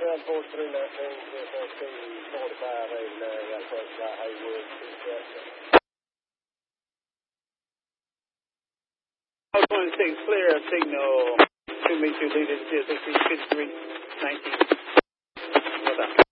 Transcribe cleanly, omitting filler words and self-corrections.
26, clear signal 2 meters leading 53, 19. Well done.